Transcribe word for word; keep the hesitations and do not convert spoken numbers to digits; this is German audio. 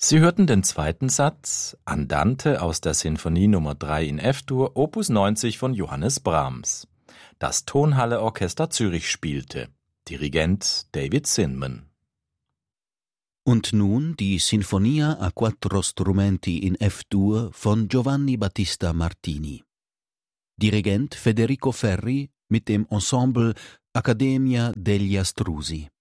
Sie hörten den zweiten Satz Andante aus der Sinfonie Nummer drei in F-Dur, Opus neunzig von Johannes Brahms. Das Tonhalle Orchester Zürich spielte. Dirigent David Zinman. Und nun die Sinfonia a quattro strumenti in F-Dur von Giovanni Battista Martini. Dirigent Federico Ferri mit dem Ensemble Accademia degli Astrusi.